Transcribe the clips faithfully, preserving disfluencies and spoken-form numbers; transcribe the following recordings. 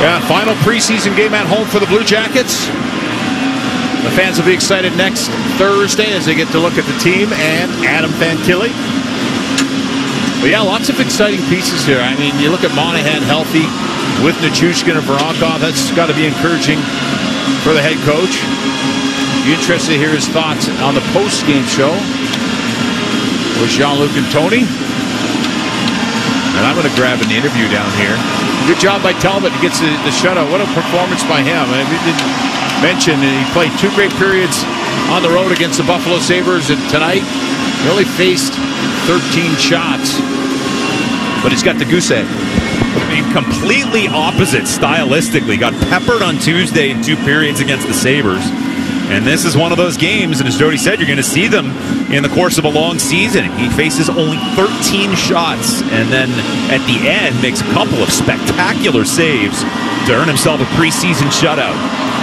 Yeah, final preseason game at home for the Blue Jackets. The fans will be excited next Thursday as they get to look at the team and Adam Fantilli. But yeah, lots of exciting pieces here. I mean, you look at Monahan healthy with Nichushkin and Voronkov. That's got to be encouraging for the head coach. Be interested to hear his thoughts on the post-game show with Jean-Luc and Tony. And I'm going to grab an interview down here. Good job by Talbot. He gets the, the shutout. What a performance by him. And we didn't mention he played two great periods on the road against the Buffalo Sabres. And tonight, he only faced thirteen shots. But he's got the goose egg. I mean, completely opposite stylistically. Got peppered on Tuesday in two periods against the Sabres. And this is one of those games, and as Jody said, you're going to see them in the course of a long season. He faces only thirteen shots, and then at the end makes a couple of spectacular saves to earn himself a preseason shutout.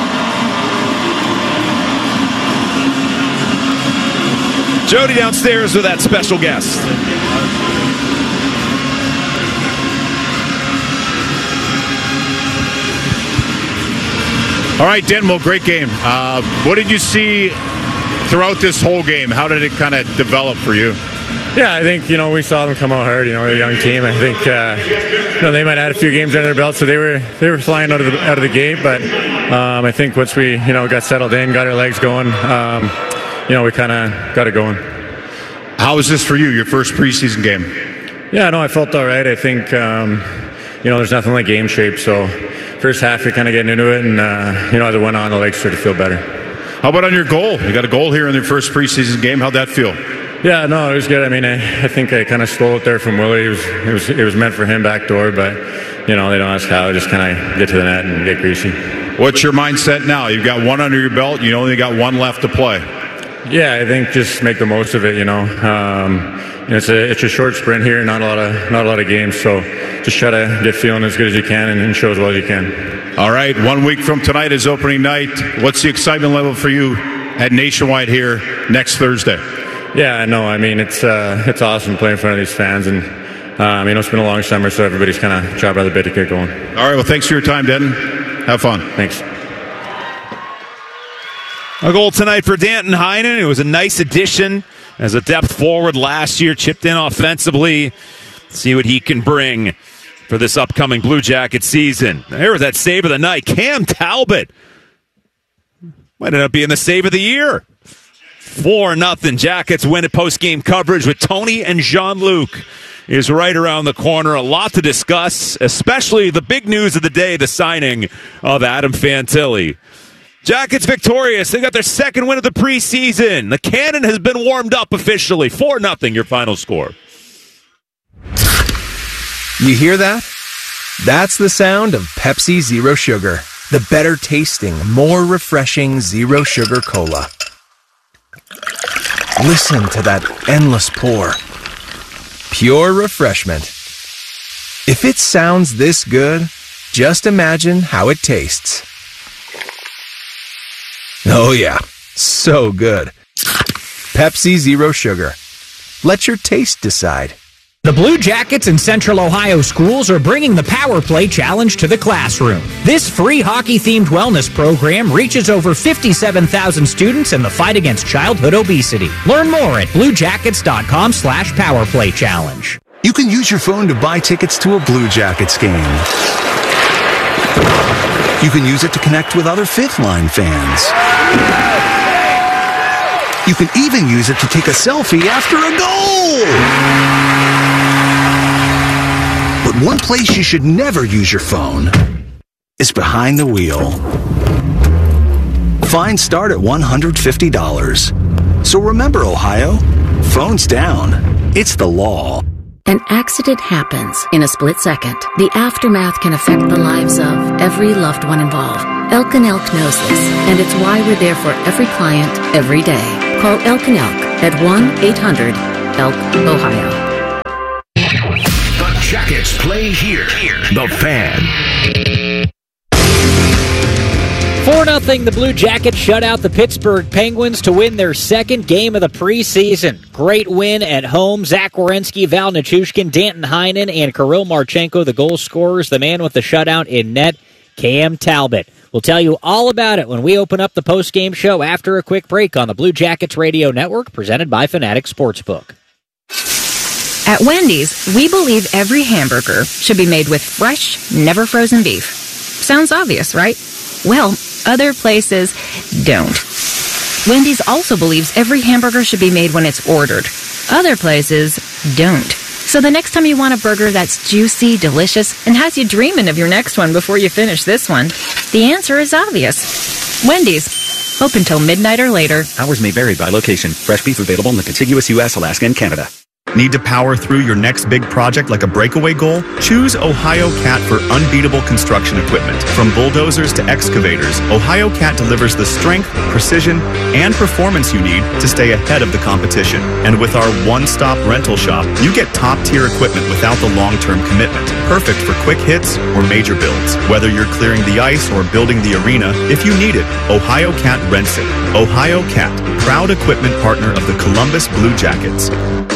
Jody downstairs with that special guest. All right, Denmo, great game. Uh, what did you see throughout this whole game? How did it kind of develop for you? Yeah, I think, you know, we saw them come out hard. You know, they're a young team. I think, uh, you know, they might have had a few games under their belt, so they were they were flying out of the out of the gate. But um, I think once we, you know, got settled in, got our legs going, um, you know, we kind of got it going. How was this for you, your first preseason game? Yeah, no, I felt all right. I think, um, you know, there's nothing like game shape, so first half, you're kind of getting into it, and, uh, you know, as it went on, the legs started to feel better. How about on your goal? You got a goal here in your first preseason game. How'd that feel? Yeah, no, it was good. I mean, I, I think I kind of stole it there from Willie. It was, it was it was meant for him backdoor, but, you know, they don't ask how. Just kind of get to the net and get greasy. What's your mindset now? You've got one under your belt. You only got one left to play. Yeah, I think just make the most of it, you know. Um, you know, it's a it's a short sprint here, not a lot of not a lot of games, so just try to get feeling as good as you can and, and show as well as you can. All right, one week from tonight is opening night. What's the excitement level for you at Nationwide here next Thursday? Yeah, I know. I mean, it's uh, it's awesome playing in front of these fans, and um, you know, it's been a long summer, so everybody's kind of chopped by the bit to get going. All right, well, thanks for your time, Denton. Have fun. Thanks. A goal tonight for Danton Heinen. It was a nice addition as a depth forward last year, chipped in offensively. See what he can bring for this upcoming Blue Jacket season. There was that save of the night. Cam Talbot might end up being the save of the year. four nothing Jackets win at post-game coverage with Tony and Jean-Luc is right around the corner. A lot to discuss, especially the big news of the day, the signing of Adam Fantilli. Jackets victorious. They got their second win of the preseason. The cannon has been warmed up officially. four nothing your final score. You hear that? That's the sound of Pepsi Zero Sugar. The better tasting, more refreshing Zero Sugar Cola. Listen to that endless pour. Pure refreshment. If it sounds this good, just imagine how it tastes. Oh yeah, so good. Pepsi Zero Sugar. Let your taste decide. The Blue Jackets in Central Ohio schools are bringing the Power Play Challenge to the classroom. This free hockey-themed wellness program reaches over fifty-seven thousand students in the fight against childhood obesity. Learn more at bluejackets.com slash powerplaychallenge. You can use your phone to buy tickets to a Blue Jackets game. You can use it to connect with other Fifth Line fans. You can even use it to take a selfie after a goal. But one place you should never use your phone is behind the wheel. Fines start at one hundred fifty dollars. So remember, Ohio, phones down. It's the law. An accident happens in a split second. The aftermath can affect the lives of every loved one involved. Elk and Elk knows this, and it's why we're there for every client, every day. Call Elk and Elk at one eight hundred elk Ohio. The Jackets play here. The Fan. four nothing, the Blue Jackets shut out the Pittsburgh Penguins to win their second game of the preseason. Great win at home. Zach Werenski, Val Nichushkin, Danton Heinen, and Kirill Marchenko, the goal scorers. The man with the shutout in net, Cam Talbot. We'll tell you all about it when we open up the postgame show after a quick break on the Blue Jackets Radio Network, presented by Fanatic Sportsbook. At Wendy's, we believe every hamburger should be made with fresh, never frozen beef. Sounds obvious, right? Well, other places don't. Wendy's also believes every hamburger should be made when it's ordered. Other places don't. So the next time you want a burger that's juicy, delicious, and has you dreaming of your next one before you finish this one, the answer is obvious. Wendy's. Open till midnight or later. Hours may vary by location. Fresh beef available in the contiguous U S, Alaska, and Canada. Need to power through your next big project like a breakaway goal? Choose Ohio Cat for unbeatable construction equipment. From bulldozers to excavators, Ohio Cat delivers the strength, precision, and performance you need to stay ahead of the competition. And with our one-stop rental shop, you get top-tier equipment without the long-term commitment. Perfect for quick hits or major builds. Whether you're clearing the ice or building the arena, if you need it, Ohio Cat rents it. Ohio Cat, proud equipment partner of the Columbus Blue Jackets.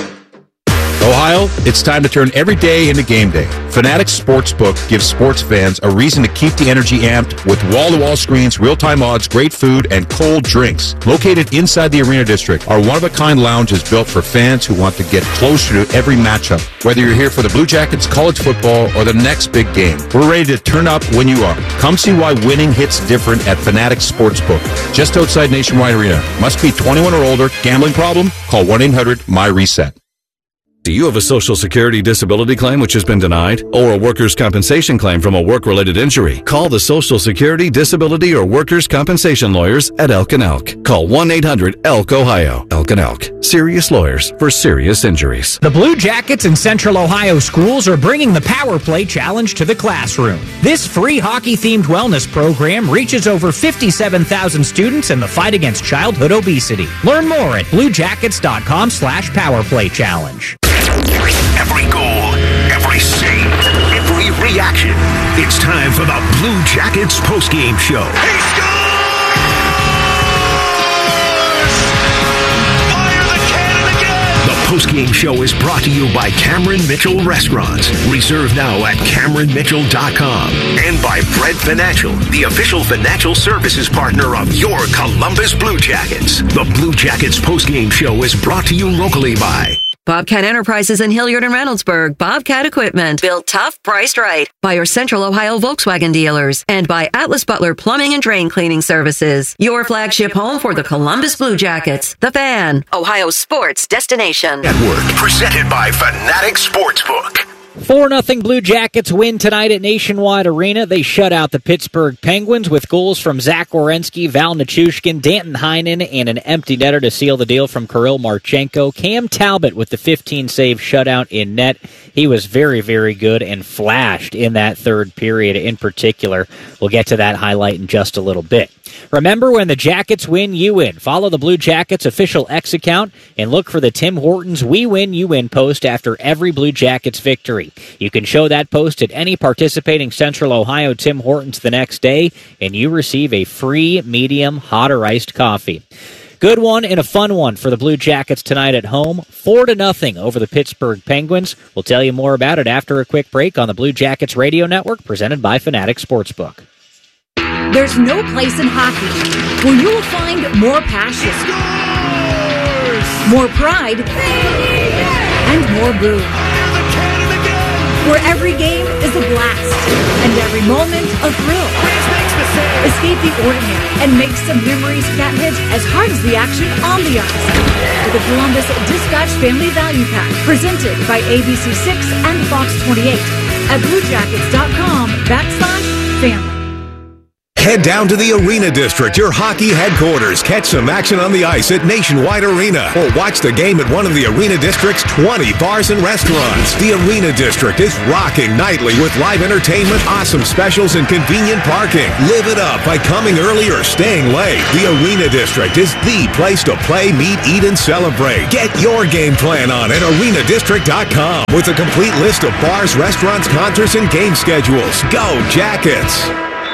Ohio, it's time to turn every day into game day. Fanatic Sportsbook gives sports fans a reason to keep the energy amped with wall-to-wall screens, real-time odds, great food, and cold drinks. Located inside the Arena District, our one-of-a-kind lounge is built for fans who want to get closer to every matchup. Whether you're here for the Blue Jackets, college football, or the next big game, we're ready to turn up when you are. Come see why winning hits different at Fanatic Sportsbook, just outside Nationwide Arena. Must be twenty-one or older. Gambling problem? Call one eight hundred M Y reset. Do you have a Social Security disability claim which has been denied? Or a workers' compensation claim from a work-related injury? Call the Social Security, Disability, or Workers' Compensation Lawyers at Elk and Elk. Call one eight hundred E L K Ohio. Elk and Elk. Serious lawyers for serious injuries. The Blue Jackets in Central Ohio schools are bringing the Power Play Challenge to the classroom. This free hockey-themed wellness program reaches over fifty-seven thousand students in the fight against childhood obesity. Learn more at bluejackets.com slash powerplay challenge. Every goal, every save, every reaction. It's time for the Blue Jackets postgame show. He scores! Fire the cannon again! The postgame show is brought to you by Cameron Mitchell Restaurants. Reserve now at Cameron Mitchell dot com. And by Bread Financial, the official financial services partner of your Columbus Blue Jackets. The Blue Jackets postgame show is brought to you locally by Bobcat Enterprises in Hilliard and Reynoldsburg. Bobcat Equipment. Built tough, priced right. By your Central Ohio Volkswagen dealers. And by Atlas Butler Plumbing and Drain Cleaning Services. Your flagship home for the Columbus Blue Jackets. The Fan. Ohio's sports destination. Network. Presented by Fanatic Sportsbook. four nothing Blue Jackets win tonight at Nationwide Arena. They shut out the Pittsburgh Penguins with goals from Zach Werenski, Val Nichushkin, Danton Heinen, and an empty netter to seal the deal from Kirill Marchenko. Cam Talbot with the fifteen-save shutout in net. He was very, very good and flashed in that third period in particular. We'll get to that highlight in just a little bit. Remember, when the Jackets win, you win. Follow the Blue Jackets official X account and look for the Tim Hortons We Win, You Win post after every Blue Jackets victory. You can show that post at any participating Central Ohio Tim Hortons the next day, and you receive a free medium hot or iced coffee. Good one and a fun one for the Blue Jackets tonight at home. Four to nothing over the Pittsburgh Penguins. We'll tell you more about it after a quick break on the Blue Jackets Radio Network, presented by Fanatic Sportsbook. There's no place in hockey where you will find more passion, more pride, and more boom. Where every game is a blast and every moment a thrill. Escape the ordinary and make some memories that hit as hard as the action on the ice. With the Columbus Dispatch Family Value Pack, presented by A B C six and Fox twenty-eight at bluejackets.com backslash family. Head down to the Arena District, your hockey headquarters. Catch some action on the ice at Nationwide Arena, or watch the game at one of the Arena District's twenty bars and restaurants. The Arena District is rocking nightly with live entertainment, awesome specials, and convenient parking. Live it up by coming early or staying late. The Arena District is the place to play, meet, eat, and celebrate. Get your game plan on at arena district dot com with a complete list of bars, restaurants, concerts, and game schedules. Go Jackets!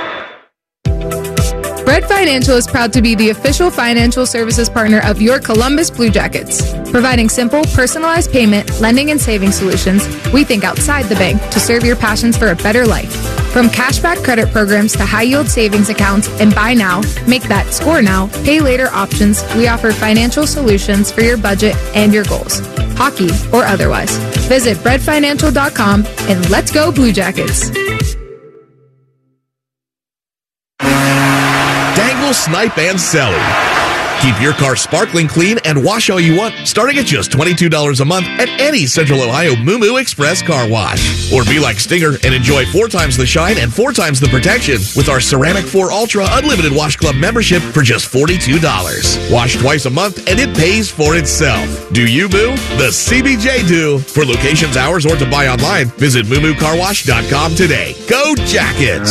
Bread Financial is proud to be the official financial services partner of your Columbus Blue Jackets. Providing simple, personalized payment, lending, and saving solutions, we think outside the bank to serve your passions for a better life. From cashback credit programs to high-yield savings accounts and buy now, make that score now, pay later options, we offer financial solutions for your budget and your goals, hockey or otherwise. Visit bread financial dot com and let's go Blue Jackets. Dangle, snipe, and celly. Keep your car sparkling clean and wash all you want, starting at just twenty-two dollars a month at any Central Ohio Moo Moo Express car wash. Or be like Stinger and enjoy four times the shine and four times the protection with our Ceramic four Ultra Unlimited Wash Club membership for just forty-two dollars. Wash twice a month and it pays for itself. Do you moo? The C B J do. For locations, hours, or to buy online, visit moo moo car wash dot com today. Go Jackets!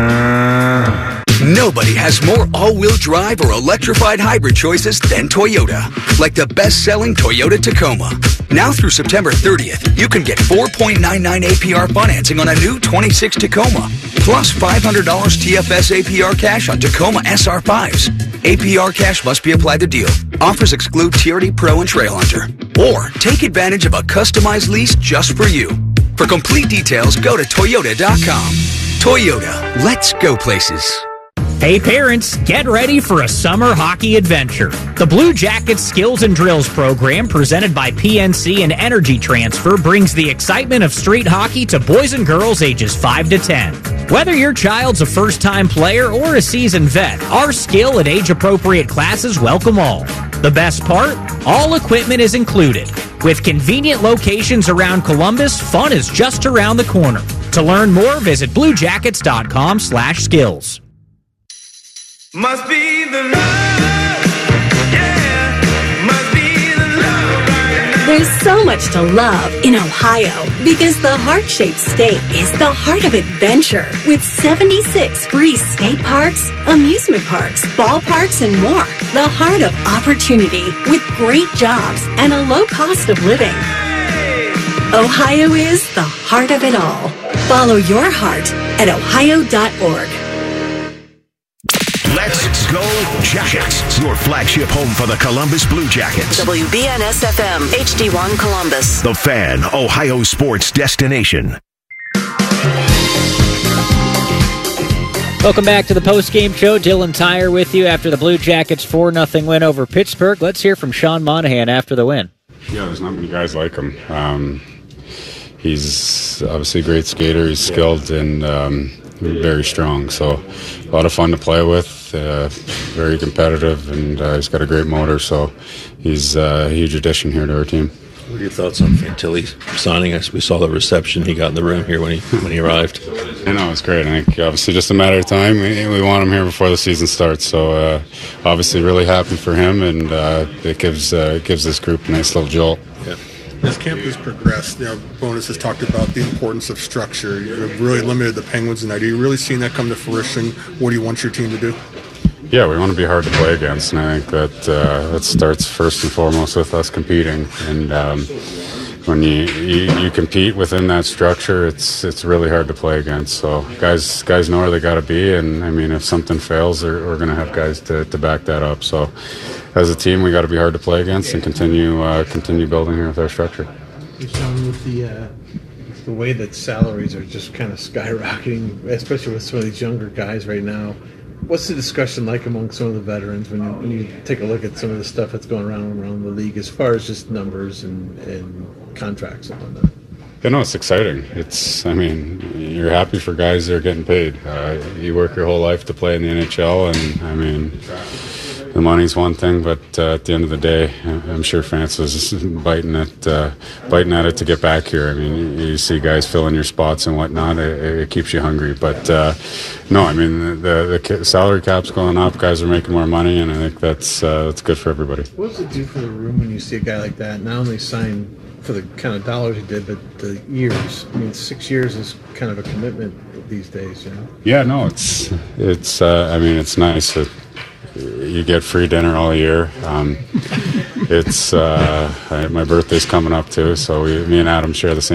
Nobody has more all-wheel drive or electrified hybrid choices than Toyota. Like the best-selling Toyota Tacoma. Now through September thirtieth, you can get four point nine nine A P R financing on a new twenty-six Tacoma. Plus five hundred dollars T F S A P R cash on Tacoma S R fives. A P R cash must be applied to deal. Offers exclude T R D Pro and Trail Hunter. Or take advantage of a customized lease just for you. For complete details, go to toyota dot com. Toyota, let's go places. Hey parents, get ready for a summer hockey adventure. The Blue Jackets Skills and Drills program, presented by P N C and Energy Transfer, brings the excitement of street hockey to boys and girls ages five to ten. Whether your child's a first-time player or a seasoned vet, our skill and age-appropriate classes welcome all. The best part? All equipment is included. With convenient locations around Columbus, fun is just around the corner. To learn more, visit blue jackets dot com slash skills. Must be the love, yeah, must be the love right now. There's so much to love in Ohio because the heart-shaped state is the heart of adventure with seventy-six free state parks, amusement parks, ballparks, and more. The heart of opportunity with great jobs and a low cost of living. Ohio is the heart of it all. Follow your heart at ohio dot org. Let's go Jackets, your flagship home for the Columbus Blue Jackets. W B N S F M, H D one Columbus. The Fan, Ohio sports destination. Welcome back to the post-game show. Dylan Tyre with you after the Blue Jackets four nothing win over Pittsburgh. Let's hear from Sean Monahan after the win. Yeah, there's not many guys like him. Um, he's obviously a great skater. He's skilled and um, very strong. So a lot of fun to play with. Uh, very competitive, and uh, he's got a great motor. So he's uh, a huge addition here to our team. What are your thoughts on Fantilli signing us? We saw the reception he got in the room here when he when he arrived. I know, it's great. I think obviously just a matter of time. We, we want him here before the season starts. So uh, obviously really happy for him, and uh, it gives uh, gives this group a nice little jolt. Yeah. As camp has progressed, you know, Bonus has talked about the importance of structure. You've really limited the Penguins tonight. Are you really seeing that come to fruition? What do you want your team to do? Yeah, we want to be hard to play against, and I think that uh, that starts first and foremost with us competing. And um, when you, you you compete within that structure, it's it's really hard to play against. So guys guys know where they got to be, and I mean, if something fails, we're, we're going to have guys to, to back that up. So as a team, we got to be hard to play against and continue uh, continue building here with our structure. Sean, with the uh, the way that salaries are just kind of skyrocketing, especially with some of these younger guys right now. What's the discussion like among some of the veterans when you, when you take a look at some of the stuff that's going around around the league as far as just numbers and, and contracts and whatnot? You know, it's exciting. It's, I mean, you're happy for guys that are getting paid. Uh, you work your whole life to play in the N H L, and I mean, the money's one thing, but uh, at the end of the day, I'm sure Francis is biting at uh, biting at it to get back here. I mean, you see guys filling your spots and whatnot. It, it keeps you hungry. But uh, no, I mean, the, the salary cap's going up. Guys are making more money, and I think that's uh, that's good for everybody. What does it do for the room when you see a guy like that not only sign for the kind of dollars he did, but the years? I mean, six years is kind of a commitment these days, you know? Yeah, no, it's it's. Uh, I mean, it's nice that you get free dinner all year. Um, it's uh, I, my birthday's coming up too, so we, me and Adam share the same